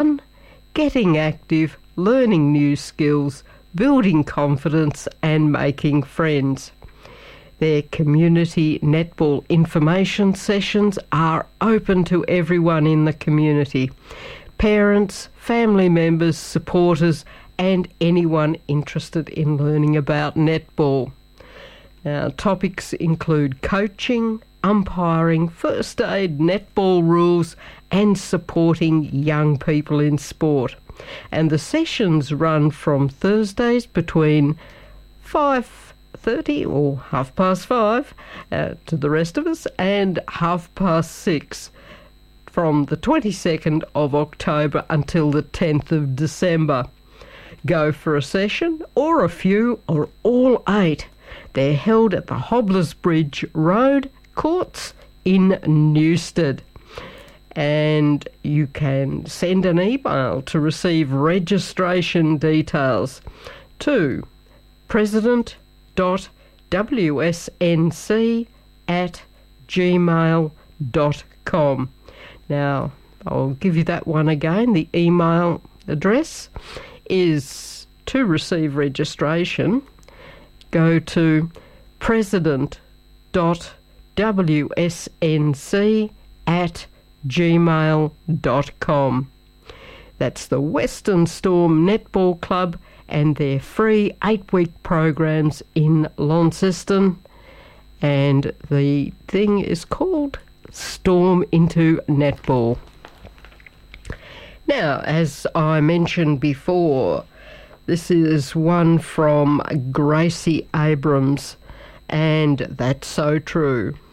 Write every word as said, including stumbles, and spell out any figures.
getting active, learning new skills, building confidence and making friends. Their community netball information sessions are open to everyone in the community. Parents, family members, supporters and anyone interested in learning about netball. Now, topics include coaching, umpiring, first aid, netball rules and supporting young people in sport. And the sessions run from Thursdays between five thirty or half past five uh, to the rest of us and half past six from the twenty-second of October until the tenth of December. Go for a session or a few or all eight. They're held at the Hobblers Bridge Road Courts in Newstead. And you can send an email to receive registration details to president dot w s n c at gmail dot com. Now, I'll give you that one again. The email address is to receive registration. Go to president dot w s n c at gmail dot com. That's the Western Storm Netball Club and their free eight-week programs in Launceston. And the thing is called Storm into Netball. Now, as I mentioned before, this is one from Gracie Abrams, and that's so true.